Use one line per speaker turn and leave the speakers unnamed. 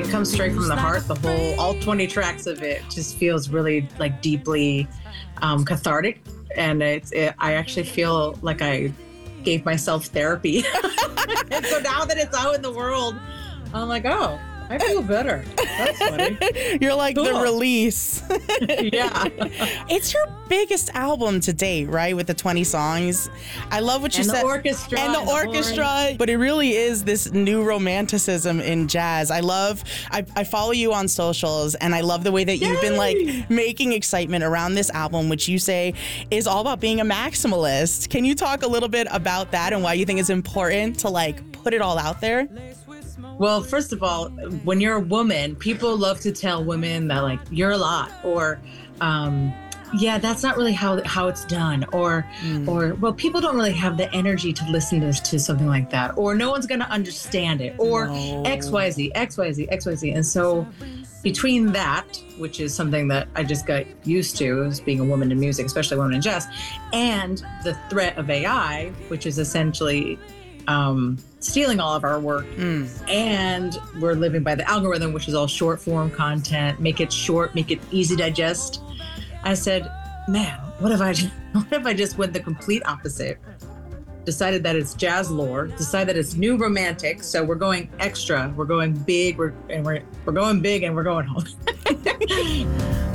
it comes straight from the heart. All 20 tracks of it just feels really like deeply cathartic. And I actually feel like I gave myself therapy. And so now that it's out in the world, I'm like, oh, I feel better. That's funny.
You're like the release.
Yeah.
It's your biggest album to date, right? With the 20 songs. I love what you said.
And the
orchestra. But it really is this new romanticism in jazz. I follow you on socials, and I love the way that you've been like making excitement around this album, which you say is all about being a maximalist. Can you talk a little bit about that and why you think it's important to like put it all out there?
Well, first of all, when you're a woman, people love to tell women that like you're a lot, or that's not really how it's done, or well, people don't really have the energy to listen to something like that, or no one's going to understand it, or XYZ. And so between that, which is something that I just got used to as being a woman in music, especially women in jazz, and the threat of AI, which is essentially stealing all of our work, and we're living by the algorithm, which is all short form content. Make it short, make it easy to digest. I said, man, what if I just went the complete opposite? Decided that it's jazz lore. Decided that it's new romantic. So we're going extra. We're going big. We're going big, and we're going home.